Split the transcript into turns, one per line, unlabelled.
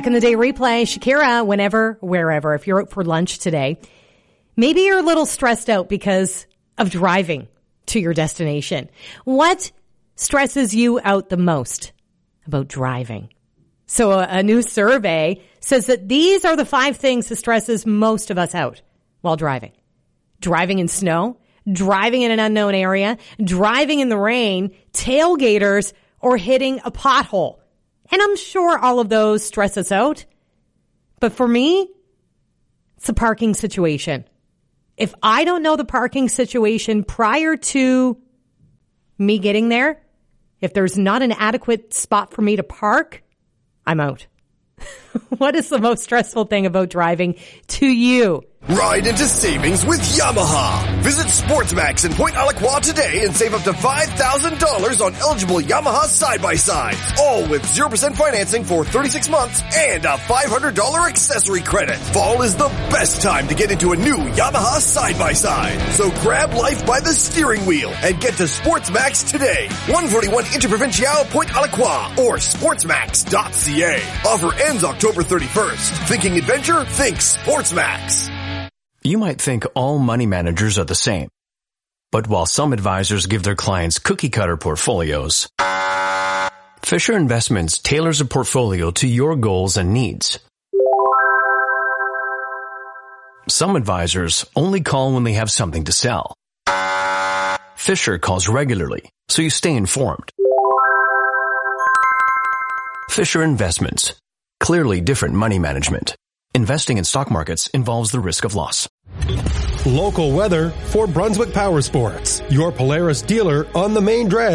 Back in the Day replay, Shakira, whenever, wherever, if you're out for lunch today, maybe you're a little stressed out because of driving to your destination. What stresses you out the most about driving? So a new survey says that these are the 5 things that stresses most of us out while driving. Driving in snow, driving in an unknown area, driving in the rain, tailgaters, or hitting a pothole. And I'm sure all of those stress us out. But for me, it's a parking situation. If I don't know the parking situation prior to me getting there, if there's not an adequate spot for me to park, I'm out. What is the most stressful thing about driving to you?
Ride into savings with Yamaha. Visit SportsMax in Point Alaqua today and save up to $5,000 on eligible Yamaha side-by-sides. All with 0% financing for 36 months and a $500 accessory credit. Fall is the best time to get into a new Yamaha side-by-side. So grab life by the steering wheel and get to SportsMax today. 141 Interprovincial Point Alaqua or sportsmax.ca. Offer ends October 31st. Thinking adventure? Think SportsMax.
You might think all money managers are the same. But while some advisors give their clients cookie-cutter portfolios, Fisher Investments tailors a portfolio to your goals and needs. Some advisors only call when they have something to sell. Fisher calls regularly, so you stay informed. Fisher Investments. Clearly different money management. Investing in stock markets involves the risk of loss.
Local weather for Brunswick Power Sports, your Polaris dealer on the main drag.